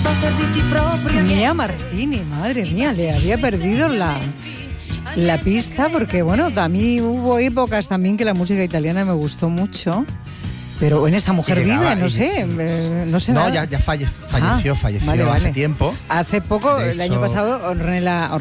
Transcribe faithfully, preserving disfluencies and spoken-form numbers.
Mia Martini, madre mía, le había perdido la, la pista porque, bueno, a mí hubo épocas también que la música italiana me gustó mucho. Pero en esta mujer llegaba, vive, no sé, eh, no sé No, nada. ya, ya falle, falleció, ah, falleció vale, vale. hace tiempo. Hace poco, de el hecho, año pasado, Ornella